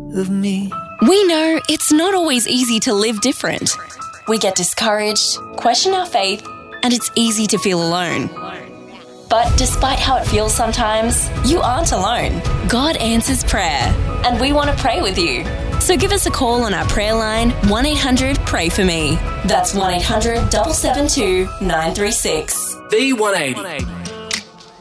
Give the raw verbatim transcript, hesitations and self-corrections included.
of me. We know it's not always easy to live different. We get discouraged, question our faith, and it's easy to feel alone. But despite how it feels sometimes, you aren't alone. God answers prayer, and we want to pray with you. So give us a call on our prayer line, one eight hundred pray for me. That's one eight hundred seven seven two nine three six. V one eighty.